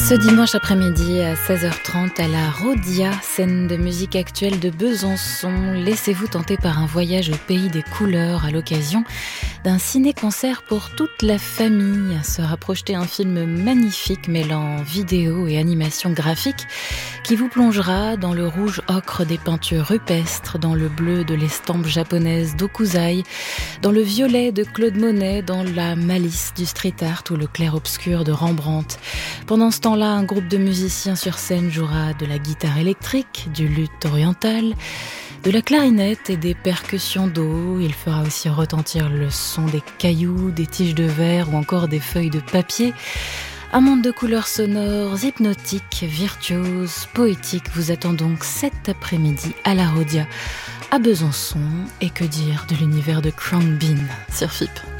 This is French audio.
Ce dimanche après-midi à 16h30 à la Rhodia, scène de musique actuelle de Besançon, laissez-vous tenter par un voyage au pays des couleurs à l'occasion d'un ciné-concert pour toute la famille. Sera projeté un film magnifique mêlant vidéo et animation graphique qui vous plongera dans le rouge ocre des peintures rupestres, dans le bleu de l'estampe japonaise d'Okuzai, dans le violet de Claude Monet, dans la malice du street art ou le clair-obscur de Rembrandt. Pendant ce temps-là, un groupe de musiciens sur scène jouera de la guitare électrique, du luth oriental, de la clarinette et des percussions d'eau. Il fera aussi retentir le son des cailloux, des tiges de verre ou encore des feuilles de papier. Un monde de couleurs sonores, hypnotiques, virtuoses, poétiques vous attend donc cet après-midi à la Rhodia, à Besançon. Et que dire de l'univers de Khruangbin sur FIP.